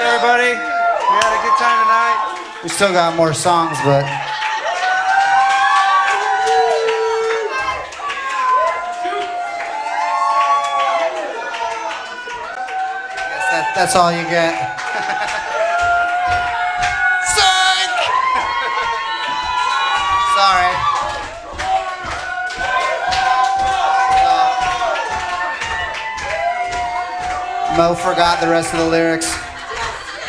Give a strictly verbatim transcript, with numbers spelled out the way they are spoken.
everybody. We had a good time tonight. We still got more songs, but that, that's all you get. Psych! Sorry. Mo forgot the rest of the lyrics.